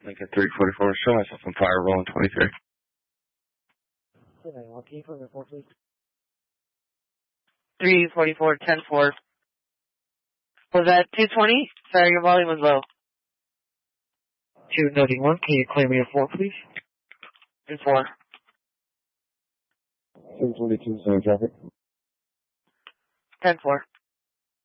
Lincoln 344, show myself on fire, rolling 23. 291, can you put me 4, please? 344, 10-4. Was that 220? Sorry, your volume was low. 291, can you clear me a 4, please? 10-4. 322, same traffic. 10-4.